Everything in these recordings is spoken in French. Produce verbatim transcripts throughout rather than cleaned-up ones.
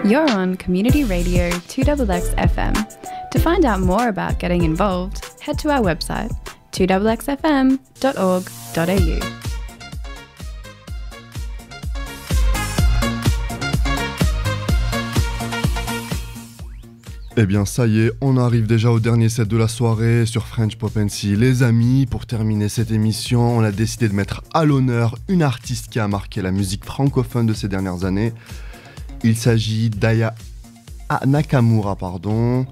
You're on Community Radio two X X F M. To find out more about getting involved, head to our website two x x f m dot org dot a u. Eh bien ça y est, on arrive déjà au dernier set de la soirée sur French Pop N C. Les amis, pour terminer cette émission, on a décidé de mettre à l'honneur une artiste qui a marqué la musique francophone de ces dernières années. Il s'agit d'Aya Nakamura, pardon,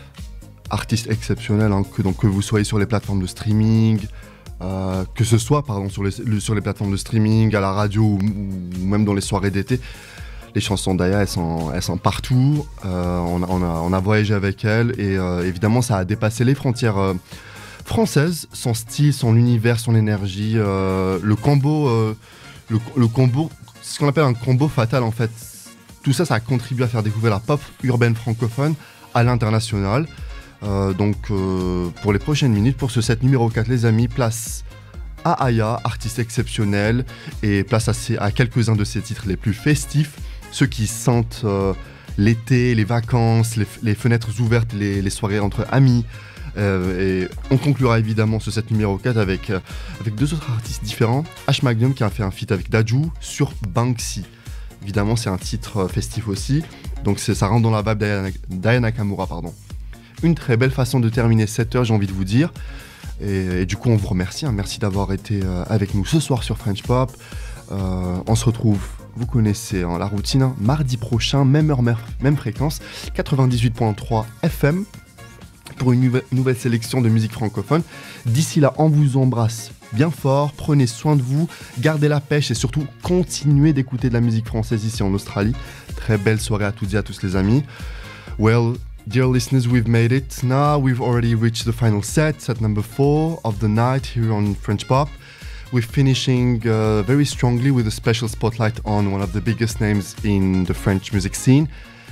artiste exceptionnelle, hein, que, donc, que vous soyez sur les plateformes de streaming, euh, que ce soit pardon, sur, les, sur les plateformes de streaming, à la radio ou, ou même dans les soirées d'été. Les chansons d'Aya, elles sont, elles sont partout, euh, on, a, on, a, on a voyagé avec elle et euh, évidemment ça a dépassé les frontières euh, françaises. Son style, son univers, son énergie, euh, le combo, euh, le, le combo, ce qu'on appelle un combo fatal en fait. Tout ça, ça a contribué à faire découvrir la pop urbaine francophone à l'international. Euh, donc euh, pour les prochaines minutes, pour ce set numéro quatre les amis, place à Aya, artiste exceptionnelle, et place à, ses, à quelques-uns de ses titres les plus festifs. Ceux qui sentent euh, l'été, les vacances, les, les fenêtres ouvertes, les, les soirées entre amis. Euh, et on conclura évidemment ce set numéro quatre avec, euh, avec deux autres artistes différents. H Magnum qui a fait un feat avec Dadju sur Banksy. Évidemment, c'est un titre euh, festif aussi. Donc c'est, ça rentre dans la vibe d'Aya Nakamura. Pardon. Une très belle façon de terminer cette heure, j'ai envie de vous dire. Et, et du coup, on vous remercie. Hein. Merci d'avoir été euh, avec nous ce soir sur French Pop. Euh, on se retrouve... Vous connaissez hein, la routine, hein. Mardi prochain, même heure, même fréquence, quatre-vingt-dix-huit virgule trois F M, pour une nouvelle, nouvelle sélection de musique francophone. D'ici là, on vous embrasse bien fort, prenez soin de vous, gardez la pêche et surtout continuez d'écouter de la musique française ici en Australie. Très belle soirée à toutes et à tous les amis. Well, dear listeners, we've made it. Now we've already reached the final set, set number four of the night here on French Pop. We're finishing uh, very strongly with a special spotlight on one of the biggest names in the French music scene.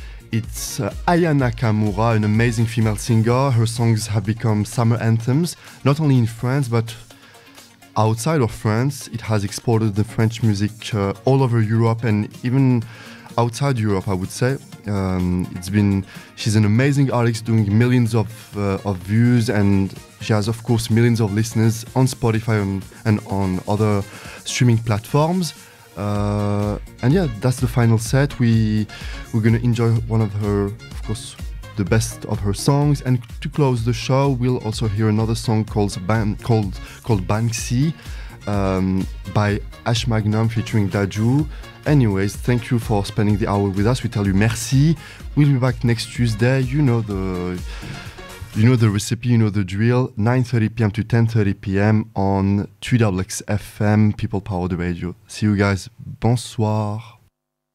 It's uh, Aya Nakamura, an amazing female singer. Her songs have become summer anthems, not only in France, but outside of France. It has exported the French music uh, all over Europe and even outside Europe, I would say. Um, it's been, she's an amazing artist doing millions of, uh, of views, and she has, of course, millions of listeners on Spotify and, and on other streaming platforms. Uh, and yeah, that's the final set. We, we're going to enjoy one of her, of course, the best of her songs. And to close the show, we'll also hear another song called, Ban- called, called Banksy um, by H Magnum featuring Dadju. Anyways, thank you for spending the hour with us. We tell you merci. We'll be back next Tuesday. You know the, you know the recipe, you know the drill. nine thirty p.m. to ten thirty p.m. on two X X F M, People Power the Radio. See you guys. Bonsoir.